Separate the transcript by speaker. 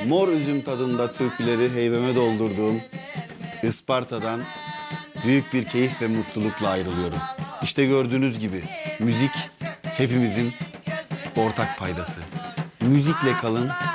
Speaker 1: mor üzüm tadında türküleri heybeme doldurduğum Isparta'dan büyük bir keyif ve mutlulukla ayrılıyorum. İşte gördüğünüz gibi müzik hepimizin ortak paydası. Müzikle kalın,